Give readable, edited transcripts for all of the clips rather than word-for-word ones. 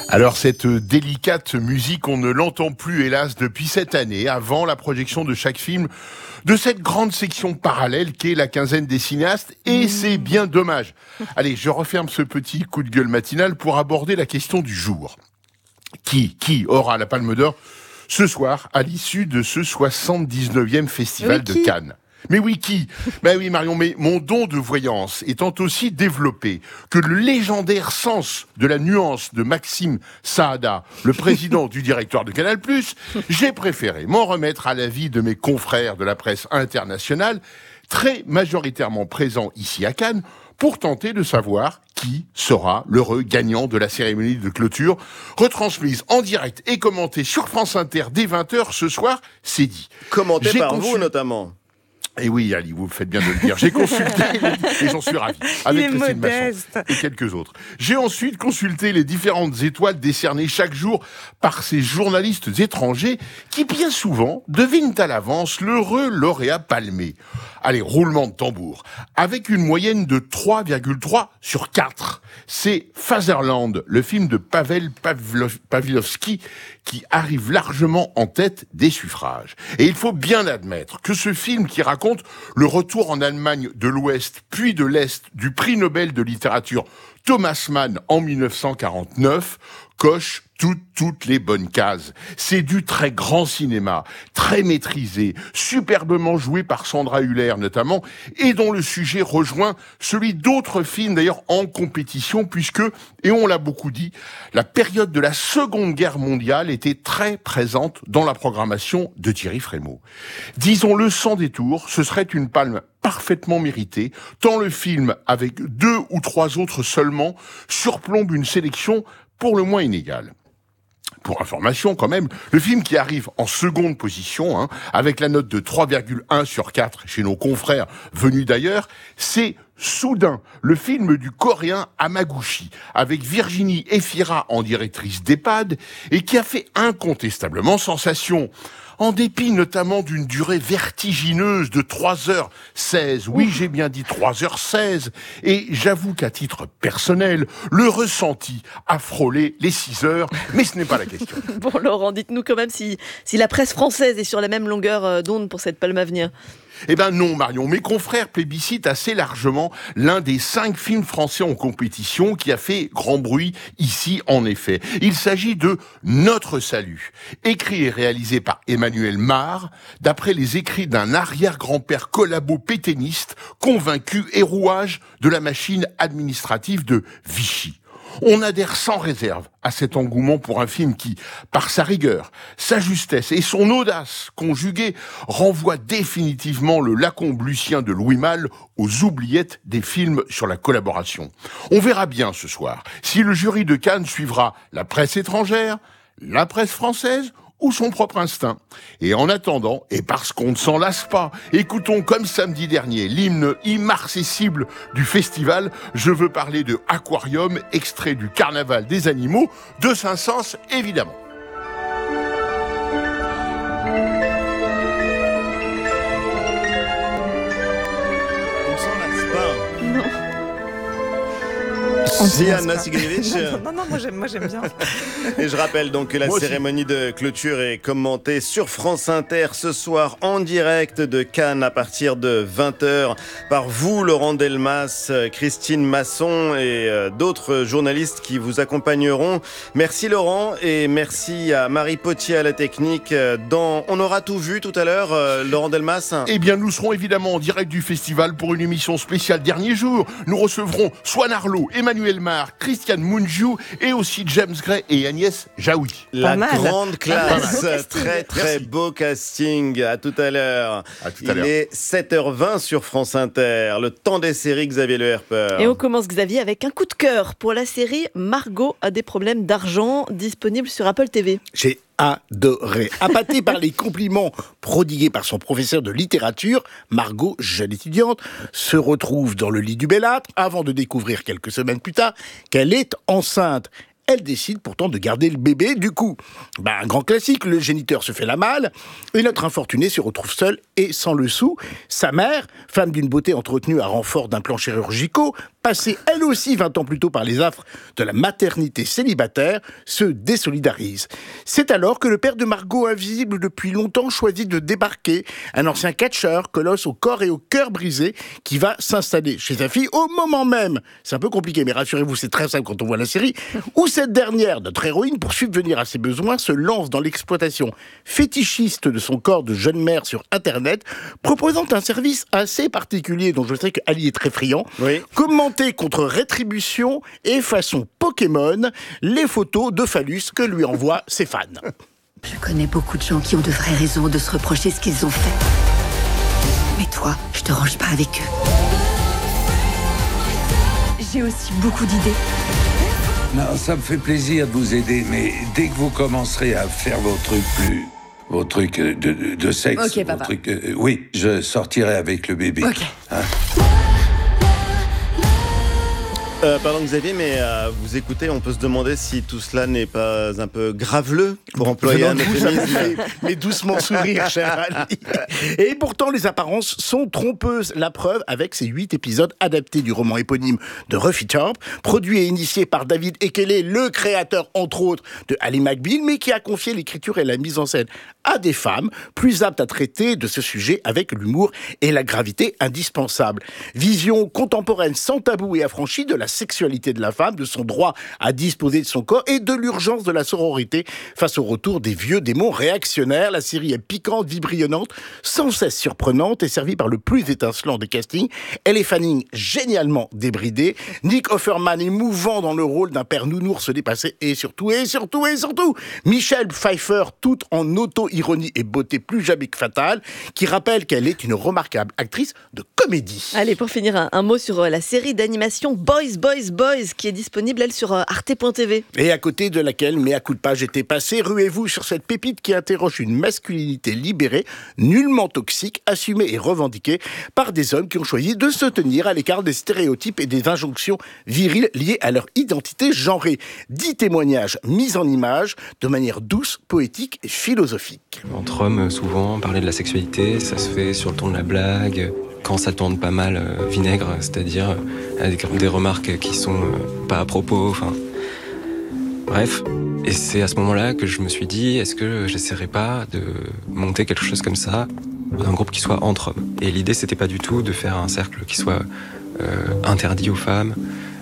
Alors cette délicate musique, on ne l'entend plus hélas depuis cette année, avant la projection de chaque film de cette grande section parallèle qu'est la quinzaine des cinéastes, et c'est bien dommage. Allez, je referme ce petit coup de gueule matinal pour aborder la question du jour. Qui aura la Palme d'Or ce soir à l'issue de ce 79e Festival de Cannes? Mais oui, qui? Ben oui, Marion, mais mon don de voyance étant aussi développé que le légendaire sens de la nuance de Maxime Saada, le président du directoire de Canal+, j'ai préféré m'en remettre à l'avis de mes confrères de la presse internationale, très majoritairement présents ici à Cannes, pour tenter de savoir qui sera l'heureux gagnant de la cérémonie de clôture, retransmise en direct et commentée sur France Inter dès 20h ce soir, c'est dit. Commenté par vous notamment. Et oui, Ali, vous faites bien de le dire. J'ai consulté, et j'en suis ravi, avec Christine Masson et quelques autres. J'ai ensuite consulté les différentes étoiles décernées chaque jour par ces journalistes étrangers qui, bien souvent, devinent à l'avance l'heureux lauréat palmé. Allez, roulement de tambour. Avec une moyenne de 3,3 sur 4. C'est Fatherland, le film de Pavel Pawlikowski, qui arrive largement en tête des suffrages. Et il faut bien admettre que ce film qui raconte le retour en Allemagne de l'Ouest puis de l'Est du prix Nobel de littérature Thomas Mann en 1949 coche toutes les bonnes cases. C'est du très grand cinéma, très maîtrisé, superbement joué par Sandra Hüller notamment, et dont le sujet rejoint celui d'autres films d'ailleurs en compétition, puisque, et on l'a beaucoup dit, la période de la Seconde Guerre mondiale était très présente dans la programmation de Thierry Frémaux. Disons-le sans détour, ce serait une palme parfaitement méritée, tant le film, avec 2 ou 3 autres seulement, surplombe une sélection pour le moins inégale. Pour information, quand même, le film qui arrive en seconde position, avec la note de 3,1 sur 4 chez nos confrères venus d'ailleurs, c'est Soudain, le film du coréen Hamaguchi, avec Virginie Efira en directrice d'EHPAD, et qui a fait incontestablement sensation. En dépit notamment d'une durée vertigineuse de 3h16. Oui, j'ai bien dit 3h16. Et j'avoue qu'à titre personnel, le ressenti a frôlé les 6 heures, mais ce n'est pas la question. Bon, Laurent, dites-nous quand même si la presse française est sur la même longueur d'onde pour cette palme à venir. Eh ben non, Marion. Mes confrères plébiscitent assez largement l'un des 5 films français en compétition qui a fait grand bruit ici, en effet. Il s'agit de Notre Salut, écrit et réalisé par Emmanuel Mar, d'après les écrits d'un arrière-grand-père collabo-pétainiste convaincu et rouage de la machine administrative de Vichy. On adhère sans réserve à cet engouement pour un film qui, par sa rigueur, sa justesse et son audace conjuguée, renvoie définitivement le Lacombe lucien de Louis Malle aux oubliettes des films sur la collaboration. On verra bien ce soir si le jury de Cannes suivra la presse étrangère, la presse française ou son propre instinct. Et en attendant, et parce qu'on ne s'en lasse pas, écoutons comme samedi dernier l'hymne immarcessible du festival. Je veux parler de Aquarium, extrait du Carnaval des animaux, de Saint-Saëns évidemment. On s'en lasse pas. Non. Ziana Sigrievich. Non, moi j'aime bien. Et je rappelle donc que la cérémonie de clôture est commentée sur France Inter ce soir en direct de Cannes à partir de 20h par vous, Laurent Delmas, Christine Masson et d'autres journalistes qui vous accompagneront. Merci Laurent et merci à Marie Potier à la technique. On aura tout vu tout à l'heure, Laurent Delmas. Eh bien, nous serons évidemment en direct du festival pour une émission spéciale dernier jour. Nous recevrons Swan Arlo, Emmanuel Mar, Christiane Mungiu et aussi James Gray et Agnès Jaoui. La grande classe, très beau casting. À tout à l'heure. Il est 7h20 sur France Inter. Le temps des séries, Xavier Le Herper. Et on commence, Xavier, avec un coup de cœur pour la série Margot a des problèmes d'argent, disponible sur Apple TV. J'ai adoré. Appâtée par les compliments prodigués par son professeur de littérature, Margot, jeune étudiante, se retrouve dans le lit du bellâtre avant de découvrir quelques semaines plus tard qu'elle est enceinte. Elle décide pourtant de garder le bébé. Du coup, un grand classique, le géniteur se fait la malle et notre infortuné se retrouve seul et sans le sou. Sa mère, femme d'une beauté entretenue à renfort d'implants chirurgicaux, passée elle aussi 20 ans plus tôt par les affres de la maternité célibataire, se désolidarise. C'est alors que le père de Margot, invisible depuis longtemps, choisit de débarquer, un ancien catcheur, colosse au corps et au cœur brisé, qui va s'installer chez sa fille au moment même, c'est un peu compliqué mais rassurez-vous c'est très simple quand on voit la série, où cette dernière, notre héroïne, pour subvenir à ses besoins, se lance dans l'exploitation fétichiste de son corps de jeune mère sur Internet, proposant un service assez particulier dont je sais que Ali est très friand, commenter contre rétribution et façon Pokémon les photos de phallus que lui envoient ses fans. Je connais beaucoup de gens qui ont de vraies raisons de se reprocher ce qu'ils ont fait. Mais toi, je te range pas avec eux. J'ai aussi beaucoup d'idées. Non, ça me fait plaisir de vous aider, mais dès que vous commencerez à faire vos trucs de sexe, ok, papa. Oui, je sortirai avec le bébé. Ok. Hein? Pardon Xavier, mais vous écoutez, on peut se demander si tout cela n'est pas un peu graveleux, pour employer un euphémisme. Mais doucement sourire, cher Ali. Et pourtant, les apparences sont trompeuses. La preuve avec ces 8 épisodes adaptés du roman éponyme de Ruffy Sharp, produit et initié par David Ekele, le créateur, entre autres, de Ally McBeal, mais qui a confié l'écriture et la mise en scène à des femmes plus aptes à traiter de ce sujet avec l'humour et la gravité indispensable. Vision contemporaine sans tabou et affranchie de la sexualité de la femme, de son droit à disposer de son corps et de l'urgence de la sororité face au retour des vieux démons réactionnaires. La série est piquante, vibrillonnante, sans cesse surprenante et servie par le plus étincelant des castings. Elle est Fanning génialement débridée, Nick Offerman émouvant dans le rôle d'un père nounours dépassé et surtout, Michelle Pfeiffer tout en auto-ironie et beauté plus jamais que fatale, qui rappelle qu'elle est une remarquable actrice de comédie. Allez, pour finir, un mot sur la série d'animation Boys, qui est disponible, elle, sur arte.tv. Et à côté de laquelle, mais à coup de page était passé, ruez-vous sur cette pépite qui interroge une masculinité libérée, nullement toxique, assumée et revendiquée par des hommes qui ont choisi de se tenir à l'écart des stéréotypes et des injonctions viriles liées à leur identité genrée. 10 témoignages mis en images de manière douce, poétique et philosophique. Entre hommes, souvent, parler de la sexualité, ça se fait sur le ton de la blague, quand ça tourne pas mal vinaigre, c'est-à-dire avec des remarques qui sont pas à propos, enfin... Bref, et c'est à ce moment-là que je me suis dit, est-ce que j'essaierais pas de monter quelque chose comme ça, un groupe qui soit entre hommes. Et l'idée, c'était pas du tout de faire un cercle qui soit interdit aux femmes,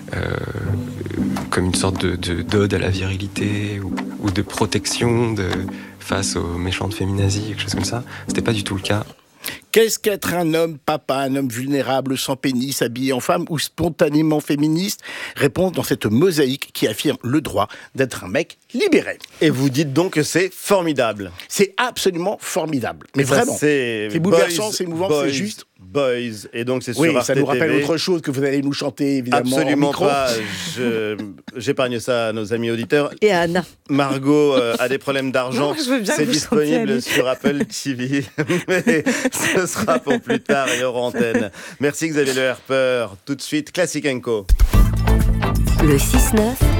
comme une sorte d'ode à la virilité ou de protection face aux méchantes féminazis, quelque chose comme ça. C'était pas du tout le cas. Qu'est-ce qu'être un homme papa, un homme vulnérable, sans pénis, habillé en femme ou spontanément féministe? Réponse dans cette mosaïque qui affirme le droit d'être un mec libéré. Et vous dites donc que c'est formidable. C'est absolument formidable. Mais ça, vraiment, c'est bouleversant, c'est émouvant, c'est juste... Boys, et donc c'est sur oui, Arte ça nous rappelle TV. autre chose que vous allez nous chanter, évidemment. Absolument en micro. pas, j'épargne ça à nos amis auditeurs. Et à Anna. Margot a des problèmes d'argent, c'est disponible sur Apple TV, mais ce sera pour plus tard et hors antenne. Merci Xavier Le Herper, tout de suite Classic & Co. Le 6-9.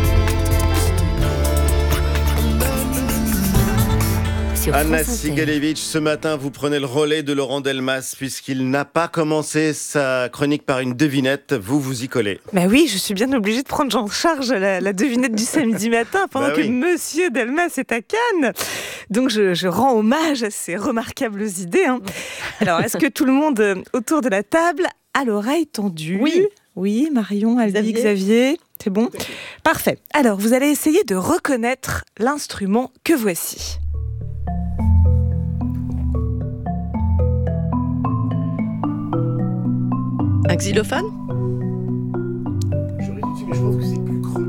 Anna Sigalevitch, ce matin, vous prenez le relais de Laurent Delmas, puisqu'il n'a pas commencé sa chronique par une devinette, vous y collez. Bah oui, je suis bien obligée de prendre en charge la devinette du samedi matin, pendant que Monsieur Delmas est à Cannes. Donc je rends hommage à ces remarquables idées. Hein. Alors, est-ce que tout le monde autour de la table a l'oreille tendue? Oui, Marion, Ali, Xavier, c'est bon? Parfait. Alors, vous allez essayer de reconnaître l'instrument que voici. Un xylophone? J'aurais dit, mais je pense que c'est plus creux.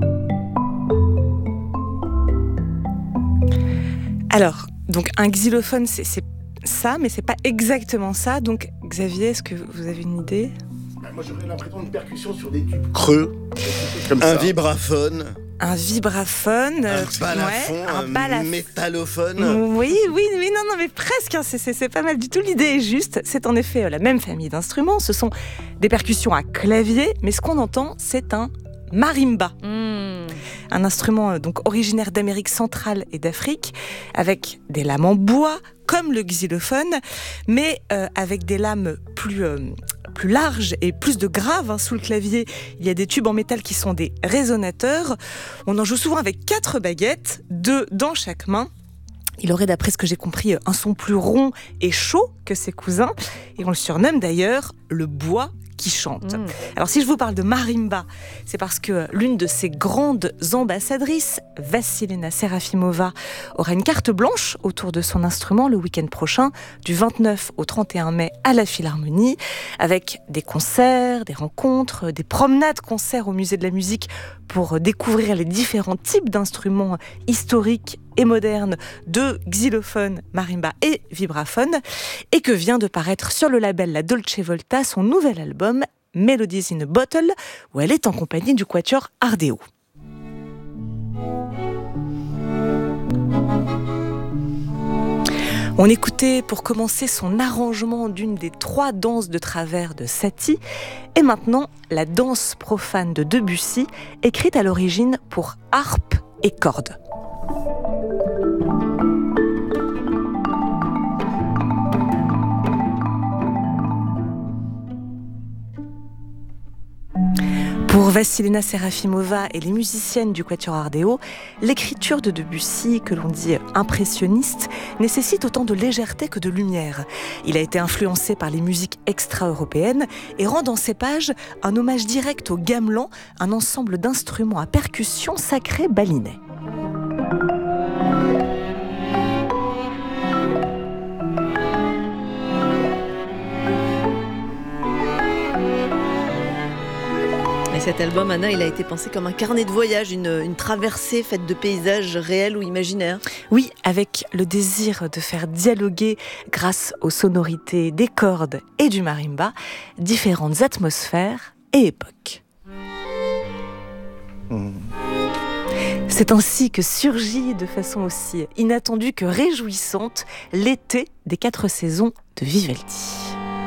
Alors, donc un xylophone, c'est ça, mais c'est pas exactement ça. Donc, Xavier, est-ce que vous avez une idée? Moi, j'aurais l'impression d'une percussion sur des tubes creux. Comme un ça. vibraphone. Un vibraphone, un balafon, un métallophone. Oui, non, mais presque, hein, c'est pas mal du tout. L'idée est juste, c'est en effet la même famille d'instruments. Ce sont des percussions à clavier, mais ce qu'on entend, c'est un marimba. un instrument donc originaire d'Amérique centrale et d'Afrique, avec des lames en bois, comme le xylophone, mais avec des lames plus larges et plus de graves. Sous le clavier, il y a des tubes en métal qui sont des résonateurs. On en joue souvent avec 4 baguettes, 2 dans chaque main. Il aurait, d'après ce que j'ai compris, un son plus rond et chaud que ses cousins. Et on le surnomme d'ailleurs le bois qui chante. Alors si je vous parle de marimba, c'est parce que l'une de ses grandes ambassadrices, Vassilina Serafimova, aura une carte blanche autour de son instrument le week-end prochain, du 29 au 31 mai à la Philharmonie, avec des concerts, des rencontres, des promenades-concerts au musée de la musique pour découvrir les différents types d'instruments historiques et modernes de xylophone, marimba et vibraphone, et que vient de paraître sur le label La Dolce Volta son nouvel album Melodies in a Bottle, où elle est en compagnie du quatuor Ardeo. On écoutait pour commencer son arrangement d'une des 3 danses de travers de Satie, et maintenant la danse profane de Debussy, écrite à l'origine pour harpe et cordes. Pour Vassilina Serafimova et les musiciennes du quatuor Ardeo, l'écriture de Debussy, que l'on dit impressionniste, nécessite autant de légèreté que de lumière. Il a été influencé par les musiques extra-européennes et rend dans ses pages un hommage direct au gamelan, un ensemble d'instruments à percussion sacrés balinais. Cet album, Anna, il a été pensé comme un carnet de voyage, une traversée faite de paysages réels ou imaginaires. Oui, avec le désir de faire dialoguer, grâce aux sonorités des cordes et du marimba, différentes atmosphères et époques. C'est ainsi que surgit de façon aussi inattendue que réjouissante l'été des 4 saisons de Vivaldi.